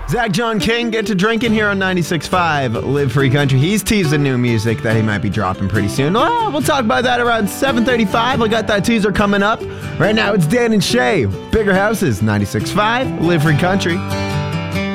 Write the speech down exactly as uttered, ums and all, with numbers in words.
Zach John King, get to drinking here on ninety-six point five Live Free Country. He's teasing new music that he might be dropping pretty soon. Well, we'll talk about that around seven thirty-five. I got that teaser coming up. Right now, it's Dan and Shay. Bigger Houses, ninety-six point five Live Free Country.